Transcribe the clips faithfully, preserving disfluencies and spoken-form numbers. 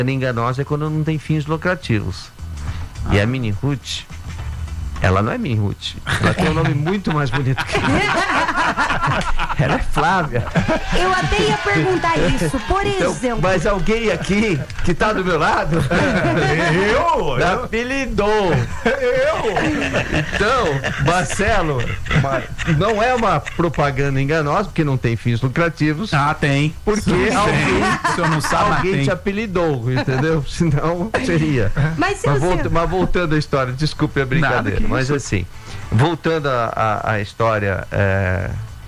enganosa é quando não tem fins lucrativos. Ah. E a Mini Ruth, ela não é Mini Ruth, ela tem um nome muito mais bonito que ela é Flávia. Eu até ia perguntar isso, por então, exemplo. Mas alguém aqui que tá do meu lado eu? me apelidou. Eu? Então, Marcelo, não é uma propaganda enganosa, porque não tem fins lucrativos. Ah, tem. Porque Sim, alguém, se eu não sabe, alguém tem. te apelidou, entendeu? Senão seria. Mas, se mas, você... volta, mas voltando à história, desculpe a brincadeira, mas isso. assim, voltando à história é,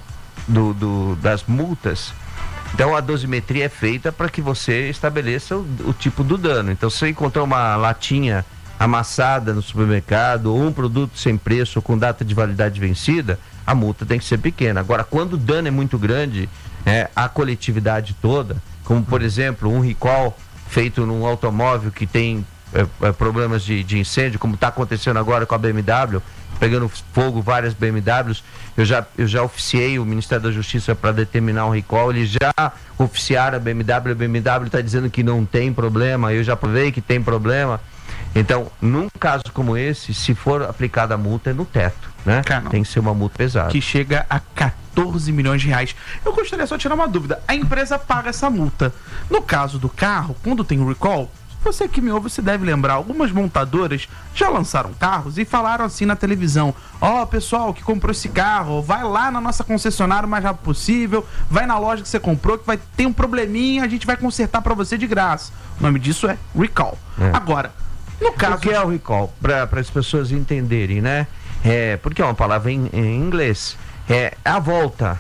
do, do, das multas, então a dosimetria é feita para que você estabeleça o, o tipo do dano. Então, se você encontrar uma latinha amassada no supermercado ou um produto sem preço ou com data de validade vencida, a multa tem que ser pequena. Agora, quando o dano é muito grande, é, a coletividade toda, como por exemplo um recall feito num automóvel que tem é, é, problemas de, de incêndio, como está acontecendo agora com a B M W, pegando fogo várias B M Ws, eu já, eu já oficiei o Ministério da Justiça para determinar um recall, eles já oficiaram a B M W, a B M W está dizendo que não tem problema, eu já provei que tem problema. Então, num caso como esse, se for aplicada a multa, é no teto, né? Cara, tem que ser uma multa pesada. Que chega a quatorze milhões de reais. Eu gostaria só de tirar uma dúvida. A empresa paga essa multa. No caso do carro, quando tem um recall, você que me ouve, você deve lembrar, algumas montadoras já lançaram carros e falaram assim na televisão: ó, oh, pessoal que comprou esse carro, vai lá na nossa concessionária o mais rápido possível, vai na loja que você comprou, que vai ter um probleminha, a gente vai consertar pra você de graça. O nome disso é recall. É. Agora, no caso... O que é o recall? Para as pessoas entenderem, né? É, porque é uma palavra em, em inglês. É a volta.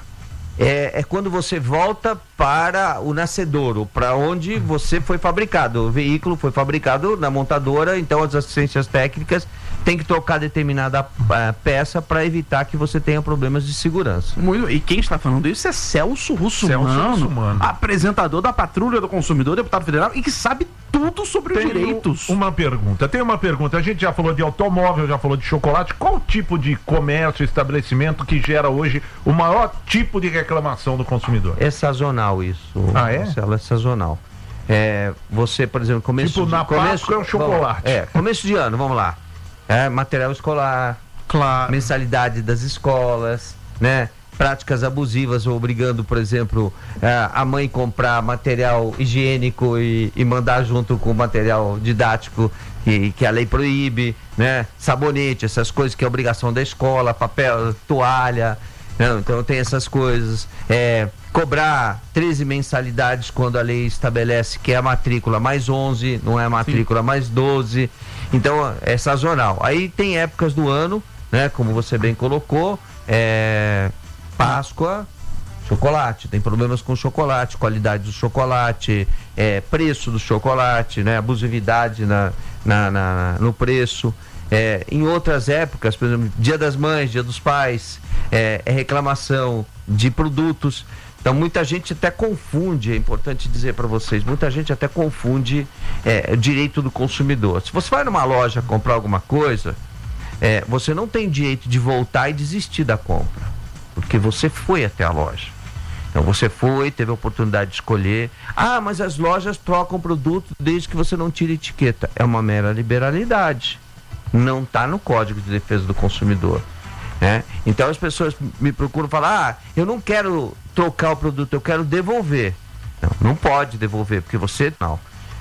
É, é quando você volta para o nascedouro, para onde você foi fabricado. O veículo foi fabricado na montadora, então as assistências técnicas têm que tocar determinada uh, peça para evitar que você tenha problemas de segurança. Muito, e quem está falando isso é Celso Russomano, Celso Russomano, apresentador da Patrulha do Consumidor, deputado federal, e que sabe tudo sobre os direitos. Uma pergunta, tem uma pergunta, a gente já falou de automóvel, já falou de chocolate, qual tipo de comércio, estabelecimento que gera hoje o maior tipo de reclamação do consumidor? É sazonal isso. Ah, é? Marcelo, é sazonal. É, você, por exemplo, começo tipo, de, na começo, Páscoa é o chocolate. Vamos, é, começo de ano, vamos lá. É, material escolar, claro. Mensalidade das escolas, né? Práticas abusivas, obrigando, por exemplo, a mãe comprar material higiênico e, e mandar junto com o material didático que, que a lei proíbe, né? Sabonete, essas coisas que é obrigação da escola, papel, toalha, né? Então tem essas coisas. É, cobrar treze mensalidades quando a lei estabelece que é a matrícula mais onze, não é a matrícula Sim. mais doze. Então é sazonal. Aí tem épocas do ano, né? Como você bem colocou, é... Páscoa, chocolate, tem problemas com chocolate, qualidade do chocolate, é, preço do chocolate, né, abusividade na, na, na, no preço. É, em outras épocas, por exemplo, Dia das Mães, Dia dos Pais, é, é reclamação de produtos. Então muita gente até confunde, é importante dizer para vocês, muita gente até confunde é, o direito do consumidor. Se você vai numa loja comprar alguma coisa, é, você não tem direito de voltar e desistir da compra, porque você foi até a loja. Então você foi, teve a oportunidade de escolher. Ah, mas as lojas trocam produto desde que você não tire etiqueta. É uma mera liberalidade. Não está no Código de Defesa do Consumidor, né? Então as pessoas me procuram falar: ah, eu não quero trocar o produto, eu quero devolver. Não, não pode devolver, porque você não.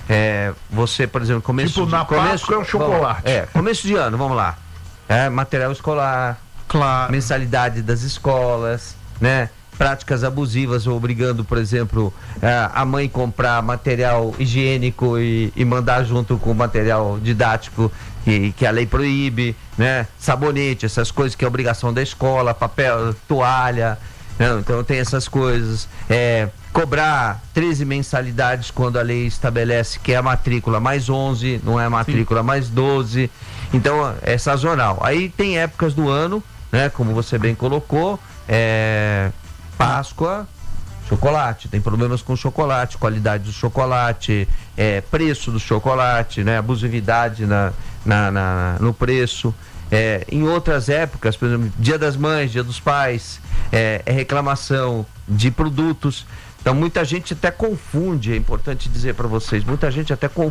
É, você, por exemplo, começo tipo, de, na começo, Páscoa é o chocolate. Vamos, é, começo de ano, vamos lá. É, material escolar, claro. Mensalidade das escolas, né? Práticas abusivas, obrigando, por exemplo, a mãe comprar material higiênico e, e mandar junto com o material didático que, que a lei proíbe, né? Sabonete, essas coisas que é obrigação da escola, papel, toalha, né? Então tem essas coisas. É, cobrar treze mensalidades quando a lei estabelece que é a matrícula mais onze, não é a matrícula Sim. mais doze. Então é sazonal. Aí tem épocas do ano, né? Como você bem colocou, é... Páscoa, chocolate, tem problemas com chocolate, qualidade do chocolate, é, preço do chocolate, né? Abusividade na, na, na, no preço. É, em outras épocas, por exemplo, Dia das Mães, Dia dos Pais, é, é reclamação de produtos. Então muita gente até confunde, é importante dizer para vocês, muita gente até confunde